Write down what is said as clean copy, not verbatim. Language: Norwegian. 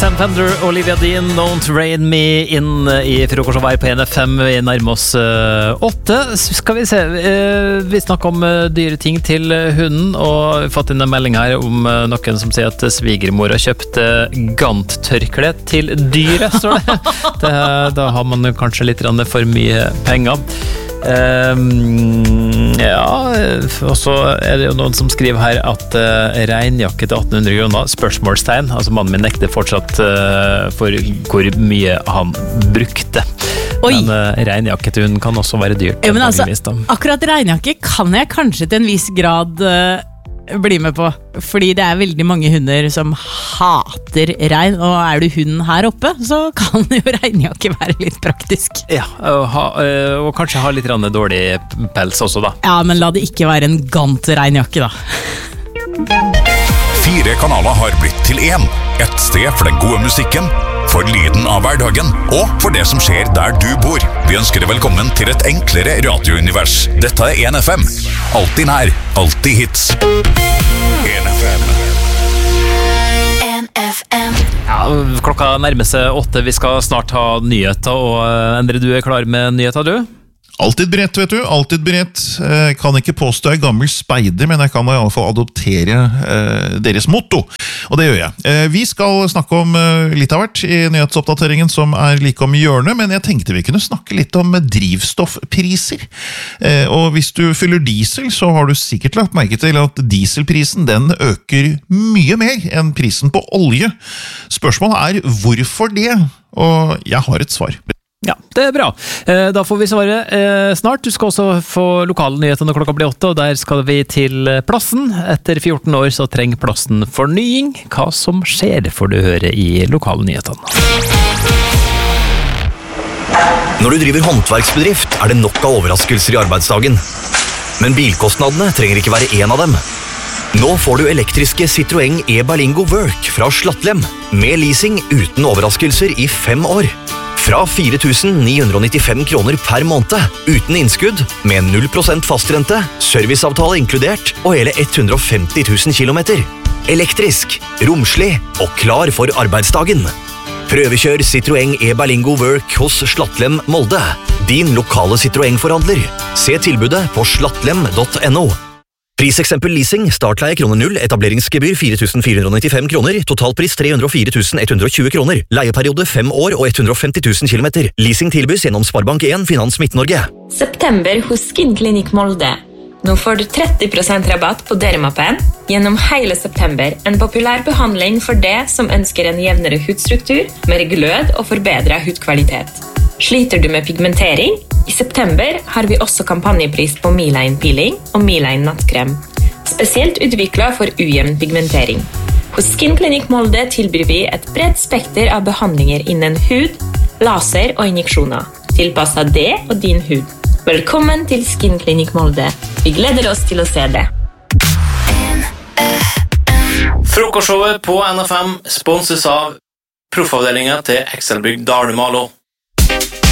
Sam Fender, Olivia Dean, Don't Rain Me In i frokostshowet på NFM. Vi nærmer oss 8. Skal vi se, vi snakker om dyre ting til hunden, og vi har fått inn en melding her om noen som sier at svigermor har kjøpt ganttørkle til dyret, står det. Da har man kanskje litt for mye penger. Ja, og så det jo noen som skriver her at regnjakke til 1800 kroner, spørsmålstegn, altså mannen min nekter fortsatt for hvor mye han brukte. Oi. Men regnjakke til hun kan også være dyrt. Ja, men altså, akkurat regnjakke kan jeg kanskje til en viss grad bli med på, fordi det veldig mange hunder som hater regn, og du hunden her oppe, så kan jo regnjakke være litt praktisk. Ja, og kanskje ha litt dårlig pels også da. Ja, men la det ikke være en gant regnjakke da. 4 kanaler har blitt til 1. Et sted for den gode musikken, for lyden av hverdagen, og for det som skjer der du bor. Vi ønsker deg velkommen til et enklere radiounivers. Dette 1FM. Alltid nær, alltid hits. 1FM. Ja, klokka nærmer seg 8. Vi skal snart ha nyheter, og Endre, du klar med nyheter, du? Alltid beredt, vet du. Alltid beredt. Jeg kan ikke påstå jeg gammel speider, men jeg kan i alle fall adoptere deres motto. Og det gjør jeg. Vi skal snakke om litt av hvert i nyhetsoppdateringen som like om hjørnet, men jeg tenkte vi kunne snakke litt om drivstoffpriser. Og hvis du fyller diesel, så har du sikkert lagt merke til at dieselprisen den øker mye mer enn prisen på olje. Spørsmålet hvorfor det? Og jeg har et svar. Ja, det bra. Da får vi svare snart. Du skal også få lokale nyheter når klokka blir 8, og der skal vi til Plassen. Etter 14 år så trenger Plassen fornying. Hva som skjer får du høre i lokale nyhetene. Når du driver håndverksbedrift det nok av overraskelser i arbeidsdagen. Men bilkostnadene trenger ikke være en av dem. Nå får du elektriske Citroën e-Berlingo Work fra Slattlem, med leasing uten overraskelser i 5 år. Fra 4.995 kroner per måned, uten innskudd, med 0% fastrente, serviceavtale inkludert, og hele 150 000 kilometer. Elektrisk, romslig og klar for arbeidsdagen. Prøvekjør Citroën e-Berlingo Work hos Slattlem Molde, din lokale Citroën-forhandler. Se tilbudet på slattlem.no. Priseksempel leasing, startleie kroner 0, etableringsgebyr 4.495 kroner, totalpris 304.120 kroner, leieperiode 5 år og 150 000 kilometer. Leasing tilbys gjennom Sparbank 1 Finans Midt-Norge. September hos Skin Clinic Molde. Nå får du 30% rabatt på Dermapen gjennom hele september. En populær behandling for det som ønsker en jevnere hudstruktur, mer glød og forbedret hudkvalitet. Sliter du med pigmentering? I september har vi også kampanjepris på Miline Peeling og Miline Nattkrem. Spesielt utviklet for ujevn pigmentering. Hos Skin Clinic Molde tilbyr vi et bredt spekter av behandlinger innen hud, laser og injeksjoner. Tilpasset det og din hud. Velkommen til Skin Clinic Molde. Vi gleder oss til å se det. Frokostshowet på NFM sponses av proffavdelingen til Excelbrygg Dalumalo.